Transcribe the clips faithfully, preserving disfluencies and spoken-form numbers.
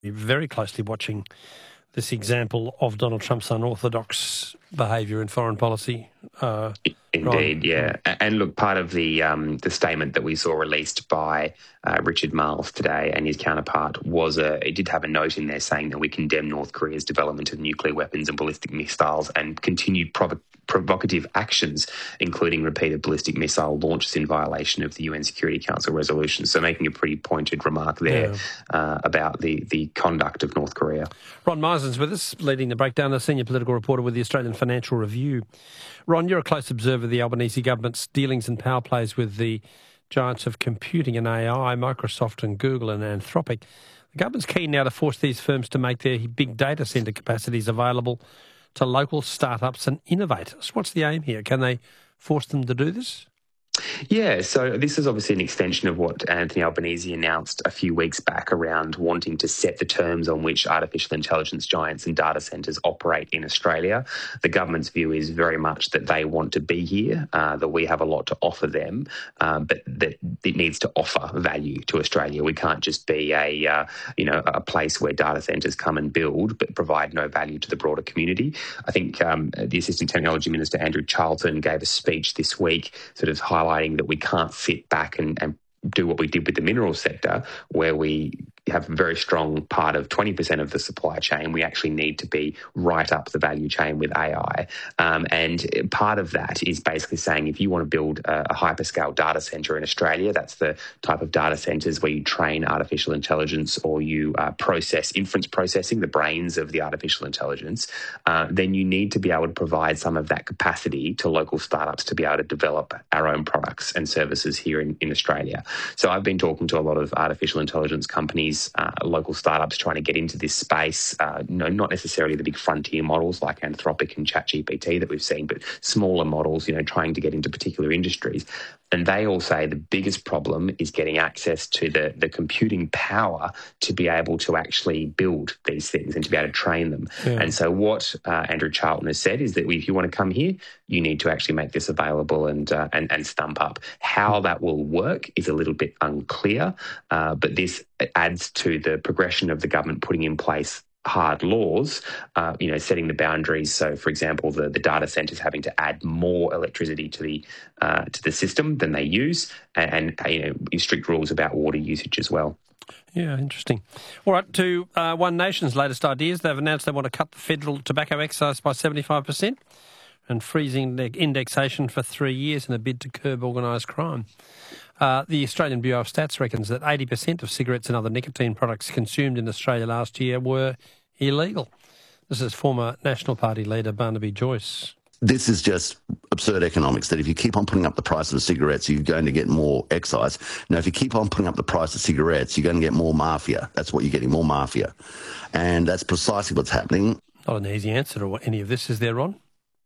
very closely watching this example of Donald Trump's unorthodox behaviour in foreign policy. Uh, Indeed, yeah. And look, part of the um, the statement that we saw released by uh, Richard Marles today and his counterpart was a, it did have a note in there saying that we condemn North Korea's development of nuclear weapons and ballistic missiles and continued provo- provocative actions, including repeated ballistic missile launches in violation of the U N Security Council resolutions. So making a pretty pointed remark there yeah. uh, about the, the conduct of North Korea. Ron Meison's with us, leading the breakdown, a senior political reporter with the Australian Financial Review. Ron, you're a close observer of the Albanese government's dealings and power plays with the giants of computing and A I, Microsoft and Google and Anthropic. The government's keen now to force these firms to make their big data centre capacities available to local startups and innovators. What's the aim here? Can they force them to do this? Yeah, so this is obviously an extension of what Anthony Albanese announced a few weeks back around wanting to set the terms on which artificial intelligence giants and data centres operate in Australia. The government's view is very much that they want to be here, uh, that we have a lot to offer them, um, but that it needs to offer value to Australia. We can't just be a uh, you know a place where data centres come and build but provide no value to the broader community. I think um, the Assistant Technology Minister Andrew Charlton gave a speech this week sort of highlighting that we can't sit back and, and do what we did with the mineral sector, where we have a very strong part of twenty percent of the supply chain. We actually need to be right up the value chain with A I. Um, and part of that is basically saying if you want to build a, a hyperscale data centre in Australia, that's the type of data centres where you train artificial intelligence or you uh, process inference processing, the brains of the artificial intelligence, uh, then you need to be able to provide some of that capacity to local startups to be able to develop our own products and services here in, in Australia. So I've been talking to a lot of artificial intelligence companies, Uh, local startups trying to get into this space, uh, no, not necessarily the big frontier models like Anthropic and ChatGPT that we've seen, but smaller models, you know, trying to get into particular industries. And they all say the biggest problem is getting access to the, the computing power to be able to actually build these things and to be able to train them. Yeah. And so what uh, Andrew Charlton has said is that if you want to come here, you need to actually make this available and uh, and, and stump up. How that will work is a little bit unclear, uh, but this adds to the progression of the government putting in place hard laws, uh, you know, setting the boundaries. So, for example, the, the data centres having to add more electricity to the uh, to the system than they use, and, and you know, strict rules about water usage as well. Yeah, interesting. All right, to uh, One Nation's latest ideas. They've announced they want to cut the federal tobacco excise by seventy-five percent and freezing indexation for three years in a bid to curb organised crime. Uh, the Australian Bureau of Stats reckons that eighty percent of cigarettes and other nicotine products consumed in Australia last year were illegal. This is former National Party leader Barnaby Joyce. This is just absurd economics, that if you keep on putting up the price of cigarettes, you're going to get more excise. Now, if you keep on putting up the price of cigarettes, you're going to get more mafia. That's what you're getting, more mafia. And that's precisely what's happening. Not an easy answer to any of this, is there, Ron?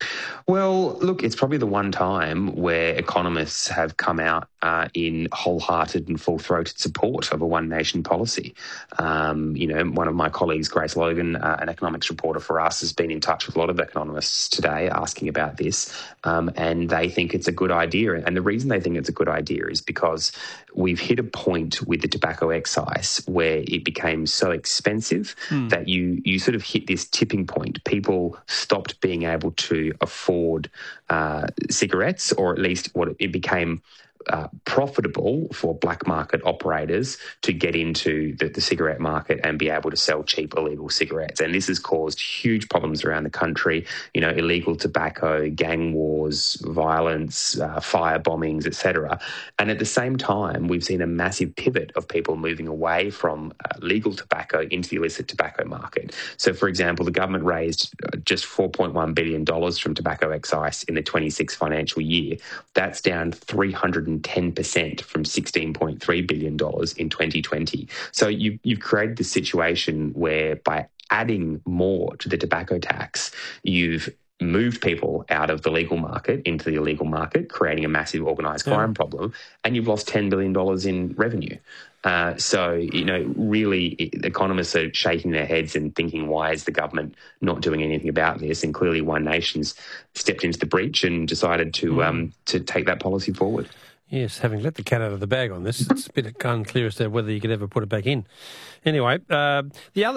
Well, look, it's probably the one time where economists have come out uh, in wholehearted and full-throated support of a one nation policy. Um, you know, one of my colleagues, Grace Logan, uh, an economics reporter for us, has been in touch with a lot of economists today asking about this, um, and they think it's a good idea. And the reason they think it's a good idea is because we've hit a point with the tobacco excise where it became so expensive mm. that you you sort of hit this tipping point. People stopped being able to afford uh, cigarettes, or at least what it became uh, profitable for black market operators to get into the, the cigarette market and be able to sell cheap illegal cigarettes. And this has caused huge problems around the country, you know, illegal tobacco, gang wars, violence, uh, fire bombings, et cetera. And at the same time, we've seen a massive pivot of people moving away from uh, legal tobacco into the illicit tobacco market. So, for example, the government raised just four point one billion dollars from tobacco excise in the twenty-six financial year. That's down three hundred ten percent from sixteen point three billion dollars in twenty twenty. So you, you've created this situation where by adding more to the tobacco tax, you've moved people out of the legal market into the illegal market, creating a massive organised crime yeah. problem, and you've lost ten billion dollars in revenue. Uh, so, you know, really economists are shaking their heads and thinking, why is the government not doing anything about this? And clearly One Nation's stepped into the breach and decided to mm. um, to take that policy forward. Yes, having let the cat out of the bag on this, it's a bit unclear as to whether you could ever put it back in. Anyway, uh, the other